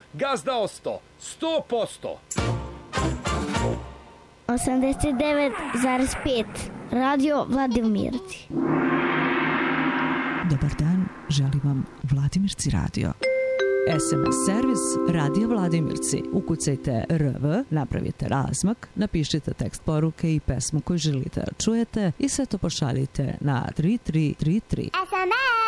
Gazda osto, 100%. 89,5 Radio Vladimirci. Dobar dan, želim vam Vladimirci radio. SMS servis Radio Vladimirci. Ukucajte RV, napravite razmak, napišite tekst poruke i pesmu koju želite da čujete i sve to pošaljite na 3333. SMS!